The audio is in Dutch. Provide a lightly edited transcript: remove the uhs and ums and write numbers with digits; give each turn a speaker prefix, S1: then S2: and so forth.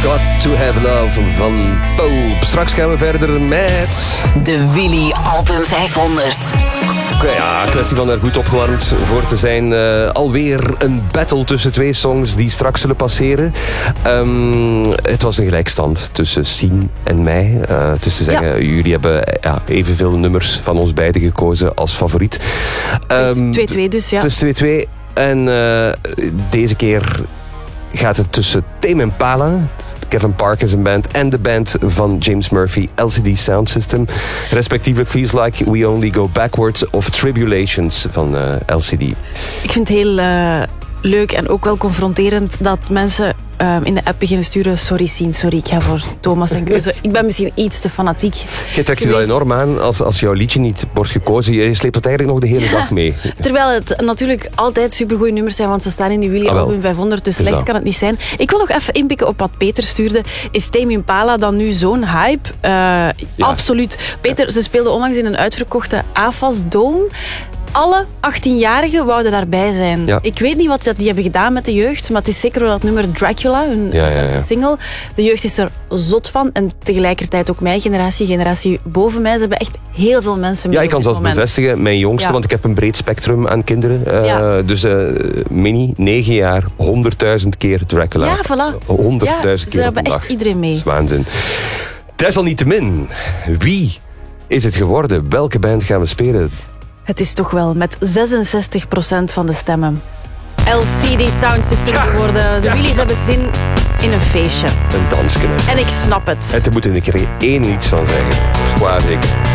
S1: Got to Have Love van Pope. Straks gaan we verder met...
S2: De Willy Album 500.
S1: Ja, kwestie van er goed opgewarmd voor te zijn. Alweer een battle tussen twee songs die straks zullen passeren. Het was een gelijkstand tussen Sien en mij. Het is te zeggen, jullie hebben evenveel nummers van ons beiden gekozen als favoriet.
S2: 2-2 dus, ja.
S1: Het is 2-2. En deze keer gaat het tussen Tame Impala, Kevin Parker zijn band, en de band van James Murphy, LCD Sound System. Respectievelijk Feels Like We Only Go Backwards of Tribulations van LCD.
S2: Ik vind het heel leuk en ook wel confronterend dat mensen in de app beginnen sturen. Sorry Sien, sorry, ik ga voor Thomas en keuze. Ik ben misschien iets te fanatiek.
S1: Je trekt je dat enorm aan als jouw liedje niet wordt gekozen. Je sleept het eigenlijk nog de hele dag mee.
S2: Terwijl het natuurlijk altijd supergoeie nummers zijn, want ze staan in die Willy Album 500, dus slecht kan het niet zijn. Ik wil nog even inpikken op wat Peter stuurde. Is Tame Impala dan nu zo'n hype? Absoluut. Peter, ze speelden onlangs in een uitverkochte AFAS Dome. Alle 18-jarigen wouden daarbij zijn. Ja. Ik weet niet wat die hebben gedaan met de jeugd, maar het is zeker door dat nummer Dracula, hun zesde single. De jeugd is er zot van en tegelijkertijd ook mijn generatie boven mij. Ze hebben echt heel veel mensen mee.
S1: Ja, ik kan zelfs bevestigen, mijn jongste, want ik heb een breed spectrum aan kinderen. Dus Minnie, 9 jaar, 100.000 keer Dracula.
S2: Ja, voilà.
S1: 100.000 keer
S2: ze hebben echt iedereen mee.
S1: Dat is waanzin. Desalniettemin, wie is het geworden? Welke band gaan we spelen?
S2: Het is toch wel met 66% van de stemmen. LCD Sound System geworden. De Willys hebben zin in een feestje.
S1: Een dansje.
S2: En ik snap het.
S1: En er moet er een keer één iets van zeggen. Zwaar zeker.